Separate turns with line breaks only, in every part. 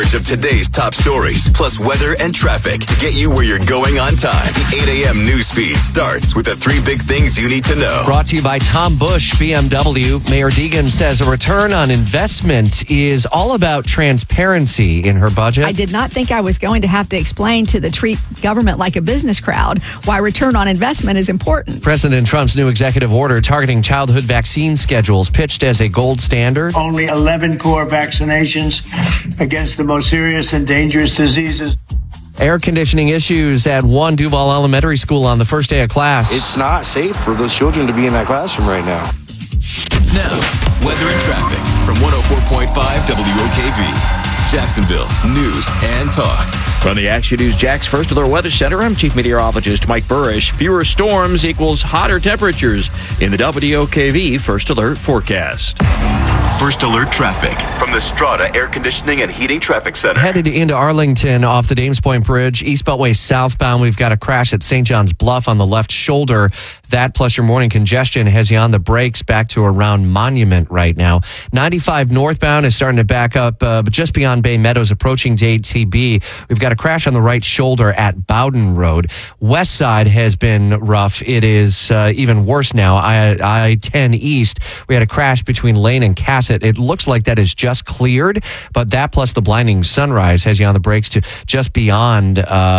Of today's top stories, plus weather and traffic to get you where you're going on time. The 8 a.m. news feed starts with the 3 big things you need to know.
Brought to you by Tom Bush, BMW. Mayor Deegan says a return on investment is all about transparency in her budget.
I did not think I was going to have to explain to the treat government like a business crowd why return on investment is important.
President Trump's new executive order targeting childhood vaccine schedules pitched as a gold standard.
Only 11 core vaccinations against the most serious and dangerous diseases.
Air conditioning issues at one Duval Elementary School on the first day of class.
It's not safe for those children to be in that classroom right now.
Now, weather and traffic from 104.5 WOKV, Jacksonville's news and talk.
From the Action News Jax First Alert Weather Center, I'm Chief Meteorologist Mike Burrish. Fewer storms equals hotter temperatures in the WOKV First Alert forecast.
First Alert traffic from the Strata Air Conditioning and Heating Traffic Center.
Headed into Arlington off the Dames Point Bridge, East Beltway southbound. We've got a crash at St. John's Bluff on the left shoulder. That plus your morning congestion has you on the brakes back to around Monument right now. 95 northbound is starting to back up, but just beyond Bay Meadows, approaching JTB. We've got a crash on the right shoulder at Bowden Road. West side has been rough. It is even worse now. I-10 East, we had a crash between Lane and Cassett. It looks like that is just cleared, but that plus the blinding sunrise has you on the brakes to just beyond,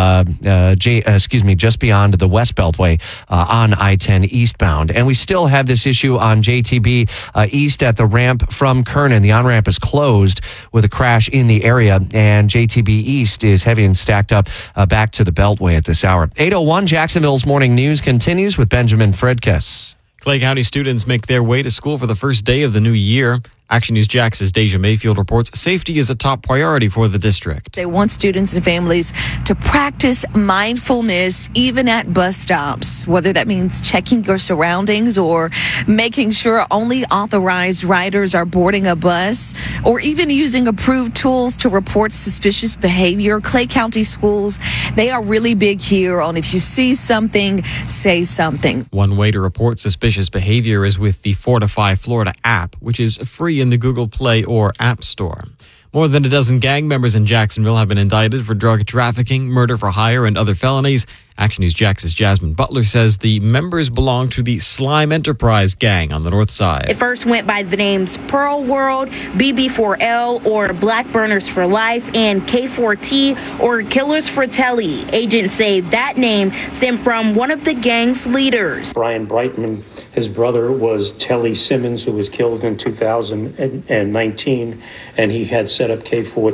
just beyond the West Beltway on I-10 eastbound. And we still have this issue on JTB east at the ramp from Kernan. The on-ramp is closed with a crash in the area, and JTB east is heavy and stacked up back to the Beltway at this hour. 8:01, Jacksonville's Morning News continues with Benjamin Fredkes.
Clay County students make their way to school for the first day of the new year. Action News Jax's Deja Mayfield reports safety is a top priority for the district.
They want students and families to practice mindfulness even at bus stops, whether that means checking your surroundings or making sure only authorized riders are boarding a bus, or even using approved tools to report suspicious behavior. Clay County schools, they are really big here on if you see something, say something.
One way to report suspicious behavior is with the Fortify Florida app, which is free in the Google Play or App Store. More than a dozen gang members in Jacksonville have been indicted for drug trafficking, murder for hire, and other felonies. Action News Jax's Jasmine Butler says the members belong to the Slime Enterprise gang on the north side.
It first went by the names Pearl World, BB4L, or Black Burners for Life, and K4T, or Killers for Telly. Agents say that name stemmed from one of the gang's leaders.
Brian Brightman, his brother, was Telly Simmons, who was killed in 2019, and he had set up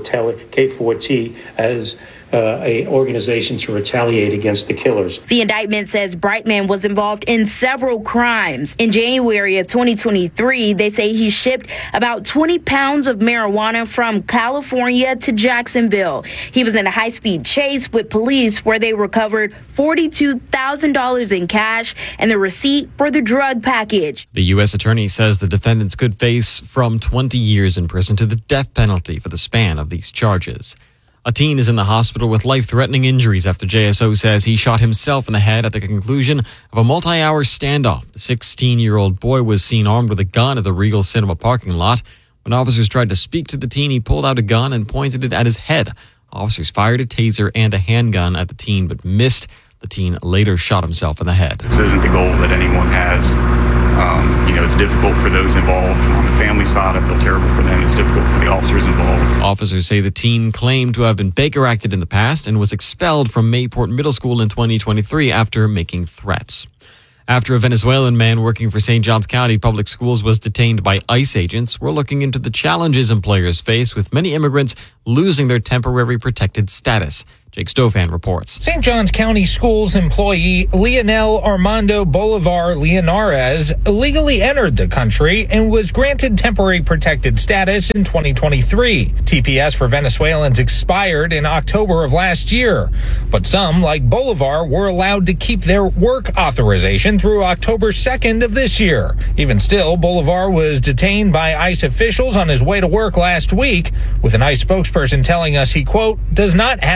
K4T as a organization to retaliate against the killers.
The indictment says Brightman was involved in several crimes. In January of 2023, they say he shipped about 20 pounds of marijuana from California to Jacksonville. He was in a high-speed chase with police where they recovered $42,000 in cash and the receipt for the drug package.
The U.S. attorney says the defendants could face from 20 years in prison to the death penalty for the span of these charges. A teen is in the hospital with life-threatening injuries after JSO says he shot himself in the head at the conclusion of a multi-hour standoff. The 16-year-old boy was seen armed with a gun at the Regal Cinema parking lot. When officers tried to speak to the teen, he pulled out a gun and pointed it at his head. Officers fired a taser and a handgun at the teen, but missed. The teen later shot himself in the head.
This isn't the goal that anyone has. It's difficult for those involved. On the family side, I feel terrible for them. It's difficult for the officers involved.
Officers say the teen claimed to have been Baker Acted in the past and was expelled from Mayport Middle School in 2023 after making threats. After a Venezuelan man working for St. Johns County Public Schools was detained by ICE agents, we're looking into the challenges employers face with many immigrants losing their temporary protected status. Jake Stofan reports.
St. Johns County Schools employee Leonel Armando Bolivar Leonarez illegally entered the country and was granted temporary protected status in 2023. TPS for Venezuelans expired in October of last year, but some, like Bolivar, were allowed to keep their work authorization through October 2nd of this year. Even still, Bolivar was detained by ICE officials on his way to work last week, with an ICE spokesperson telling us he, quote, does not have legal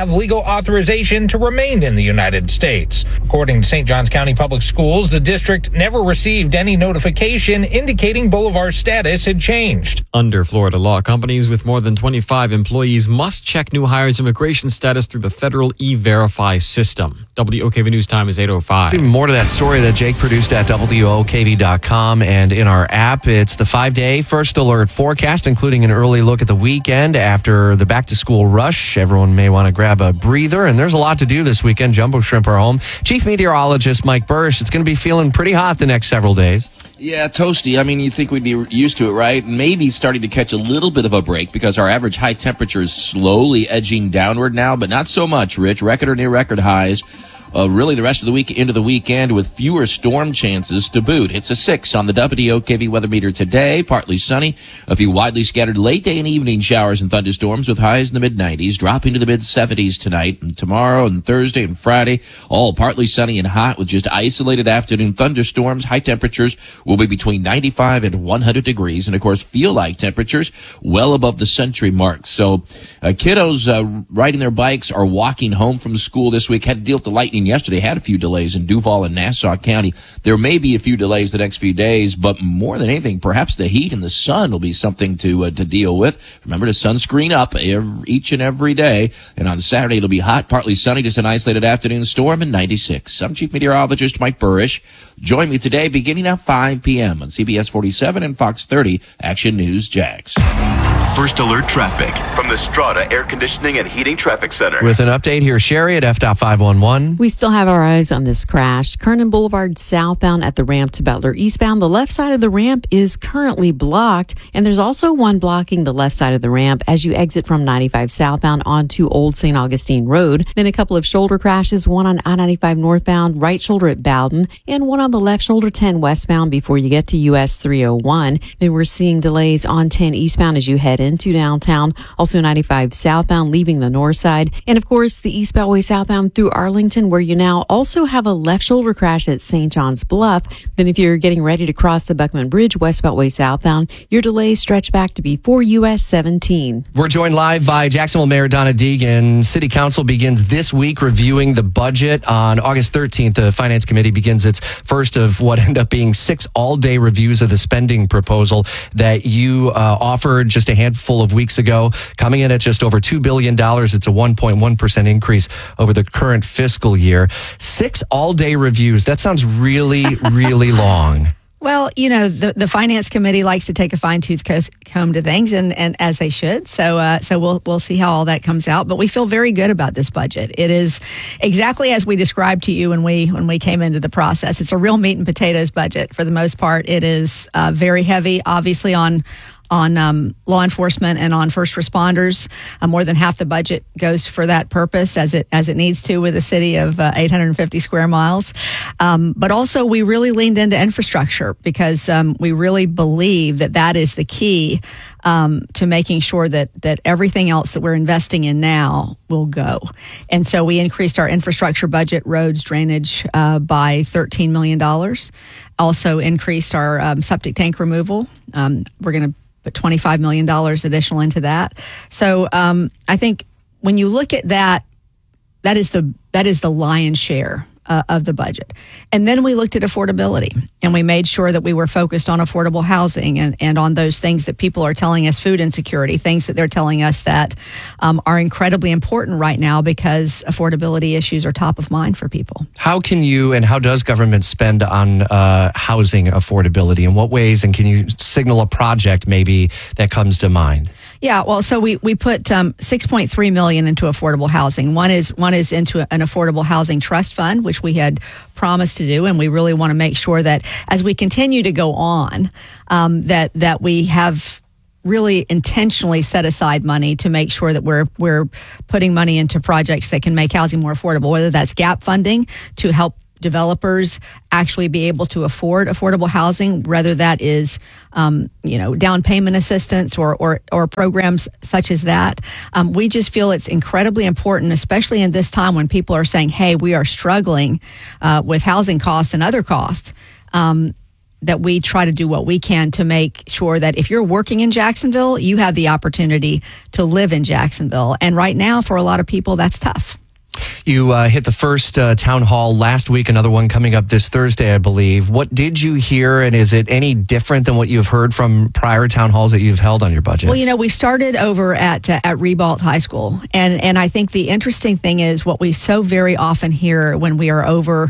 authorization to remain in the United States. According to St. Johns County Public Schools, the district never received any notification indicating Bolivar's status had changed.
Under Florida law, companies with more than 25 employees must check new hires' immigration status through the federal E-Verify system. WOKV News Time is 8:05.
There's even more to that story that Jake produced at WOKV.com and in our app. It's the 5-day first alert forecast, including an early look at the weekend after the back-to-school rush. Everyone may want to grab a breather, and there's a lot to do this weekend. Jumbo Shrimp are home. Chief Meteorologist Mike Burrish, it's going to be feeling pretty hot the next several days.
Yeah, toasty. I mean, you think we'd be used to it, right? Maybe starting to catch a little bit of a break because our average high temperature is slowly edging downward now, but not so much, Rich. Record or near record highs. Really the rest of the week into the weekend with fewer storm chances to boot. It's a 6 on the WOKV weather meter today. Partly sunny. A few widely scattered late day and evening showers and thunderstorms with highs in the mid-90s, dropping to the mid-70s tonight and tomorrow and Thursday and Friday. All partly sunny and hot with just isolated afternoon thunderstorms. High temperatures will be between 95 and 100 degrees. And, of course, feel-like temperatures well above the century mark. So kiddos riding their bikes or walking home from school this week had to deal with the lightning yesterday, had a few delays in Duval and Nassau County. There may be a few delays the next few days, but more than anything, perhaps the heat and the sun will be something to deal with. Remember to sunscreen up each and every day. And on Saturday, it'll be hot, partly sunny, just an isolated afternoon storm, and 96. I'm Chief Meteorologist Mike Burrish. Join me today beginning at 5 p.m. on CBS 47 and Fox 30 Action News Jax.
First alert traffic from the Strata Air Conditioning and Heating Traffic Center.
With an update here, Sherry at FDOT511.
We still have our eyes on this crash. Kernan Boulevard southbound at the ramp to Butler eastbound. The left side of the ramp is currently blocked, and there's also one blocking the left side of the ramp as you exit from 95 southbound onto Old St. Augustine Road. Then a couple of shoulder crashes, one on I-95 northbound, right shoulder at Bowden, and one on the left shoulder 10 westbound before you get to US 301. Then we're seeing delays on 10 eastbound as you head into downtown. Also 95 southbound leaving the north side. And of course, the East Beltway southbound through Arlington, where you now also have a left shoulder crash at St. John's Bluff. Then if you're getting ready to cross the Buckman Bridge, West Beltway southbound, your delays stretch back to before US 17.
We're joined live by Jacksonville Mayor Donna Deegan. City Council begins this week reviewing the budget. On August 13th, the Finance Committee begins its first of what end up being 6 all-day reviews of the spending proposal that you offered just a handful of weeks ago, coming in at just over $2 billion. It's a 1.1% increase over the current fiscal year. 6 all-day reviews. That sounds really, really long.
Well, you know, the Finance Committee likes to take a fine-tooth comb to things, and as they should. So we'll see how all that comes out. But we feel very good about this budget. It is exactly as we described to you when we came into the process. It's a real meat and potatoes budget for the most part. It is very heavy, obviously, on law enforcement and on first responders. More than half the budget goes for that purpose, as it needs to, with a city of 850 square miles. But also, we really leaned into infrastructure because we really believe that is the key to making sure that everything else that we're investing in now will go. And so we increased our infrastructure budget, roads, drainage, by $13 million. Also increased our septic tank removal. We're going to put $25 million additional into that. So I think when you look at that is the lion's share of the budget. And then we looked at affordability, and we made sure that we were focused on affordable housing and on those things that people are telling us, food insecurity, things that they're telling us that are incredibly important right now because affordability issues are top of mind for people.
How can you and how does government spend on housing affordability? In what ways? And can you signal a project maybe that comes to mind?
Yeah, well, so we put $6.3 million into affordable housing. One is into an affordable housing trust fund, which we had promised to do, and we really want to make sure that as we continue to go on, that we have really intentionally set aside money to make sure that we're putting money into projects that can make housing more affordable, whether that's gap funding to help developers actually be able to afford affordable housing, whether that is, down payment assistance or programs such as that. We just feel it's incredibly important, especially in this time when people are saying, hey, we are struggling with housing costs and other costs, that we try to do what we can to make sure that if you're working in Jacksonville, you have the opportunity to live in Jacksonville. And right now, for a lot of people, that's tough.
You hit the first town hall last week, another one coming up this Thursday, I believe. What did you hear, and is it any different than what you've heard from prior town halls that you've held on your budget?
Well, we started over at Ribault High School, and I think the interesting thing is what we so very often hear when we are over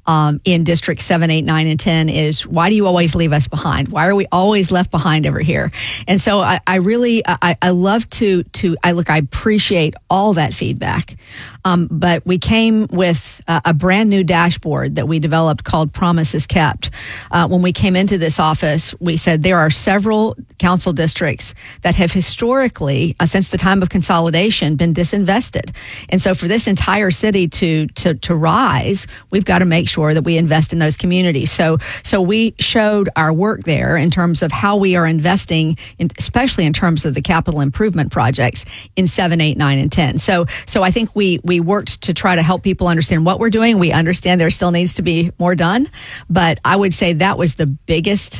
in District 7, 8, 9, and 10 is, why do you always leave us behind? Why are we always left behind over here? And so I really love to I appreciate all that feedback. But we came with a brand new dashboard that we developed called Promises Kept. When we came into this office, we said there are several council districts that have historically, since the time of consolidation, been disinvested. And so for this entire city to rise, we've got to make sure that we invest in those communities. So we showed our work there in terms of how we are investing, especially in terms of the capital improvement projects in 7, 8, 9, and 10. So I think we worked to try to help people understand what we're doing. We understand there still needs to be more done, but I would say that was the biggest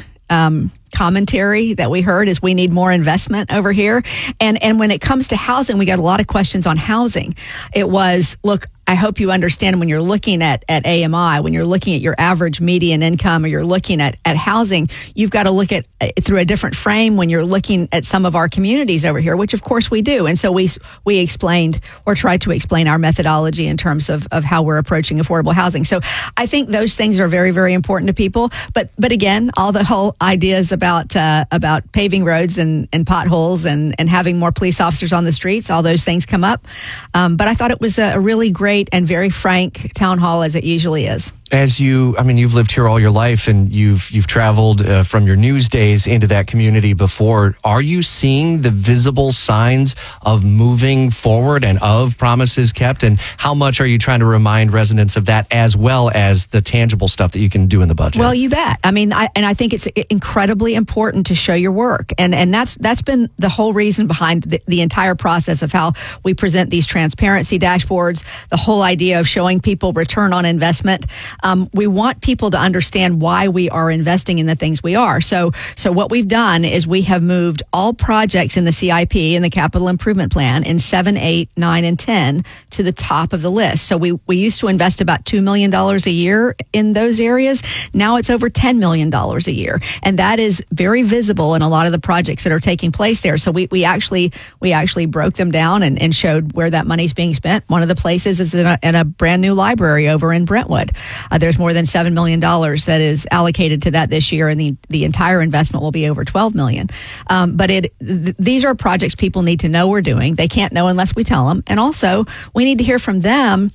commentary that we heard is we need more investment over here. And when it comes to housing, we got a lot of questions on housing. It was, look, I hope you understand when you're looking at AMI, when you're looking at your average median income, or you're looking at housing, you've got to look at it through a different frame when you're looking at some of our communities over here, which of course we do. And so we explained, or tried to explain, our methodology in terms of how we're approaching affordable housing. So I think those things are very, very important to people. But again, all the whole ideas about paving roads and potholes and having more police officers on the streets, all those things come up. But I thought it was a really great and very frank town hall, as it usually is.
As you've lived here all your life, and you've traveled from your news days into that community before. Are you seeing the visible signs of moving forward and of promises kept? And how much are you trying to remind residents of that, as well as the tangible stuff that you can do in the budget?
Well, you bet. I think it's incredibly important to show your work, and that's been the whole reason behind the entire process of how we present these transparency dashboards. The whole idea of showing people return on investment. We want people to understand why we are investing in the things we are. So what we've done is we have moved all projects in the CIP and the capital improvement plan in 7, 8, 9, and 10 to the top of the list. So we used to invest about $2 million a year in those areas. Now it's over $10 million a year. And that is very visible in a lot of the projects that are taking place there. So we actually broke them down and showed where that money's being spent. One of the places is in a brand new library over in Brentwood. There's more than $7 million that is allocated to that this year, and the entire investment will be over $12 million. But these are projects people need to know we're doing. They can't know unless we tell them. And also, we need to hear from them,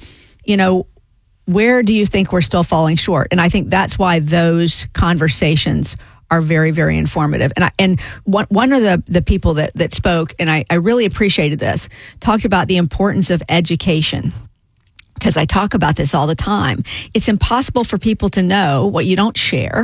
where do you think we're still falling short? And I think that's why those conversations are very, very informative. And one of the people that spoke, and I really appreciated this, talked about the importance of education. Because I talk about this all the time. It's impossible for people to know what you don't share,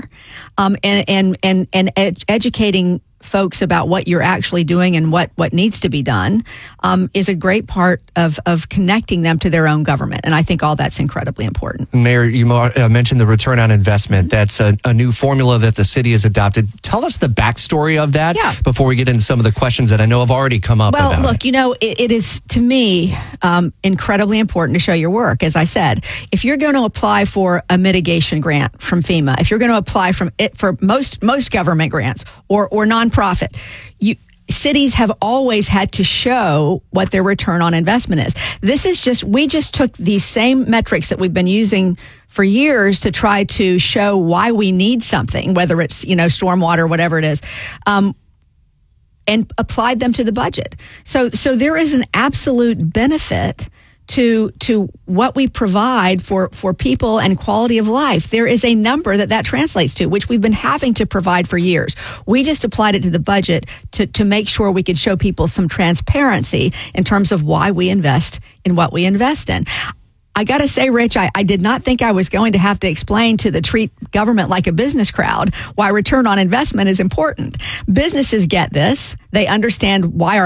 and educating folks about what you're actually doing and what needs to be done is a great part of connecting them to their own government. And I think all that's incredibly important.
Mayor, you mentioned the return on investment. That's a new formula that the city has adopted. Tell us the backstory of that before we get into some of the questions that I know have already come up.
Well,
about
look, it is, to me, incredibly important to show your work. As I said, if you're going to apply for a mitigation grant from FEMA, if you're going to apply for most government grants or nonprofit, cities have always had to show what their return on investment is. We just took these same metrics that we've been using for years to try to show why we need something, whether it's, stormwater, whatever it is, and applied them to the budget. So there is an absolute benefit to what we provide for people and quality of life. There is a number that translates to, which we've been having to provide for years. We just applied it to the budget to make sure we could show people some transparency in terms of why we invest in what we invest in. I got to say, Rich, I did not think I was going to have to explain to the treat government like a business crowd why return on investment is important. Businesses get this. They understand why our